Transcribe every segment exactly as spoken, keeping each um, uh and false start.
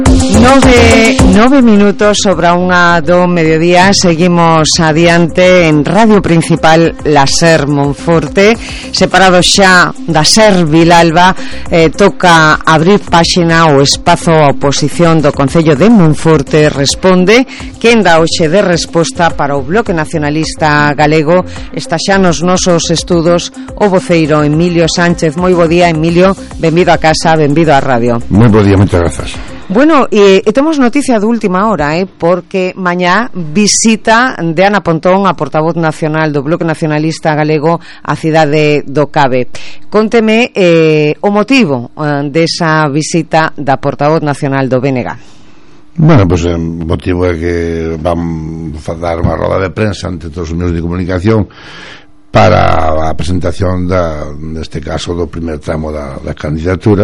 Nove, nove minutos sobre a unha do mediodía. Seguimos adiante en Radio Principal La Ser Monforte. Separado xa da Ser Vilalba, eh, toca abrir páxina o espazo a oposición do Concello de Monforte responde. Quen dá hoxe de resposta para o Bloque Nacionalista Galego está xa nos nosos estudos o voceiro Emilio Sánchez. Moi bo día, Emilio, benvido a casa, benvido á radio. Moi bo día, moitas grazas. Bueno, e, e temos noticia de última hora, eh, porque mañá visita de Ana Pontón, a portavoz nacional do Bloque Nacionalista Galego, a cidade do Cabe. Conteme eh, o motivo eh, desa visita da portavoz nacional do B N G. Bueno, pois pues, o motivo é que van a dar unha roda de prensa ante todos os medios de comunicación para a presentación da, neste caso, do primer tramo da, da candidatura.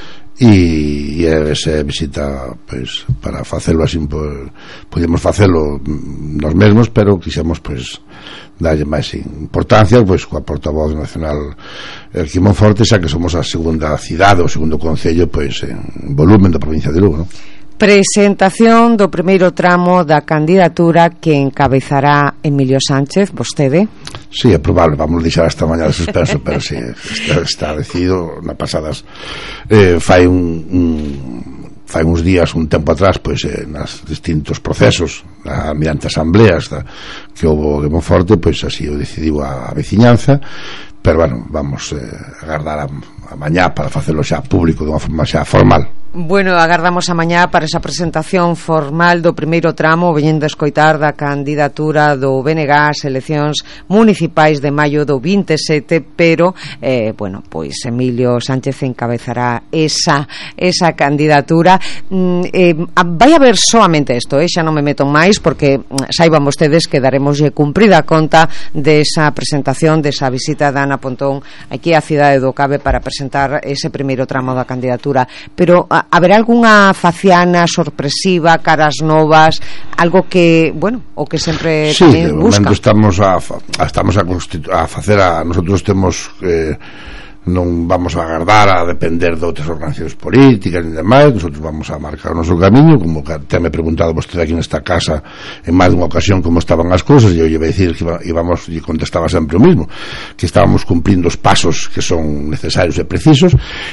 E, e esa visita, pois, para facelo así, pois, podíamos facelo nos mesmos, pero quixemos, pois, darlle máis importancia, pois, coa portavoz nacional aquí en Monforte, xa que somos a segunda cidade, o segundo concello, pois, en volumen da provincia de Lugo, non? Presentación do primeiro tramo da candidatura que encabezará Emilio Sánchez, vostede? Sí, é probable, vamos deixar hasta mañá de suspenso, pero sí, está, está decidido. Na pasadas eh, fai un, un fai uns días, un tempo atrás, pois eh, nas distintos procesos na, mediante asambleas da, que houve en Monforte, pois así o decidiu a, a veciñanza. Pero bueno, vamos eh, agardar a, a mañá para facelo xa público dunha forma xa formal. Bueno, agardamos a mañá para esa presentación formal do primeiro tramo, veñendo a escoitar da candidatura do B N G ás eleccións municipais de maio do vinte e sete, pero eh, bueno, pois Emilio Sánchez encabezará esa esa candidatura. Mm, eh, vai haber soamente isto, eh? Xa non me meto máis, porque saiban vostedes que daremoslle cumprida conta desa presentación, desa visita de Ana Pontón aquí á cidade do Cabe para presentar ese primeiro tramo da candidatura. Pero a, haberá algunha faciana sorpresiva, caras novas, algo que, bueno, o que sempre sí, tamén busca? Sí, estamos a, a estamos a, a facer a, nosotros temos eh, non vamos a agardar a depender de outras organizacións políticas ni demais. Nosotros vamos a marcar o noso camiño, como que te me preguntado vostede aquí nesta casa en máis dunha ocasión como estaban as cousas, e eu lle vai dicir que íbamos, e contestaba sempre o mismo, que estábamos cumplindo os pasos que son necesarios e precisos,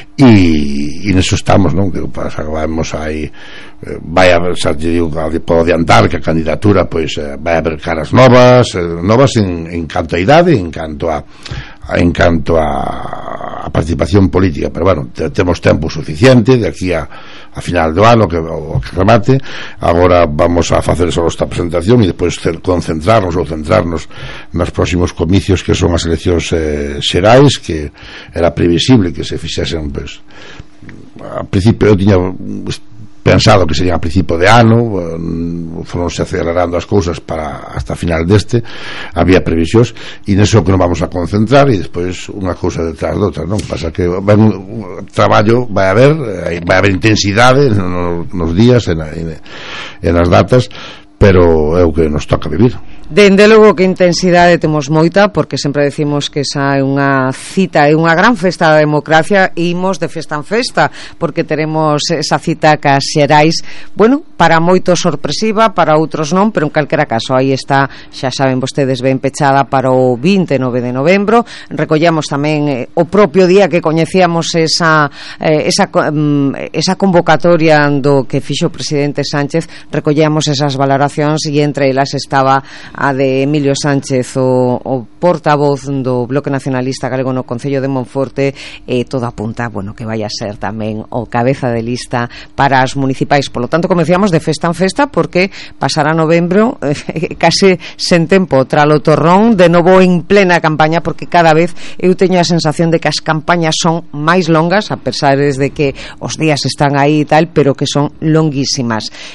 e, e neso estamos, non? Que vamos aí, vai haber, xa te digo, podo adiantar que a candidatura, pois, vai haber caras novas, novas en, en canto a idade, en canto a en canto a, a participación política, pero bueno, te, temos tempo suficiente de aquí a, a final do ano que, o que remate. Agora vamos a facer só esta presentación e depois concentrarnos ou centrarnos nos próximos comicios, que son as eleccións eh, xerais, que era previsible que se fixesen, pues, a principio eu tiña pensado que sería a principio de ano, foronse acelerando as cousas para hasta final deste, había previsións, e neso que nos vamos a concentrar, e despois unha cousa detrás de outra, non? Pasa que vai un traballo, vai haber vai haber intensidade nos, nos días e, na, e nas datas, pero é o que nos toca vivir. Dende logo que intensidade temos moita, porque sempre decimos que esa é unha cita, é unha gran festa da democracia, e imos de festa en festa, porque teremos esa cita cas xerais, bueno, para moitos sorpresiva, para outros non, pero en calquera caso aí está, xa saben vostedes, ben pechada para o vinte e nove de novembro. Recollamos tamén eh, o propio día que coñecíamos esa, eh, esa, um, esa convocatoria do que fixo o presidente Sánchez, recollamos esas valoracións, e entre elas estaba a de Emilio Sánchez, o, o portavoz do Bloque Nacionalista Galego no Concello de Monforte, e todo apunta, bueno, que vai a ser tamén o cabeza de lista para as municipais. Por lo tanto, como decíamos, de festa en festa, porque pasará novembro eh, case sen tempo tralo torrón, de novo en plena campaña, porque cada vez eu teño a sensación de que as campañas son máis longas, a pesar de que os días están aí e tal, pero que son longuísimas.